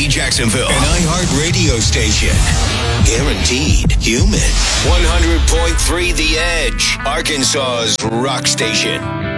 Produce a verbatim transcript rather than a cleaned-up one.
Jacksonville, an iHeart radio station. Guaranteed human. one hundred point three The Edge, Arkansas's rock station.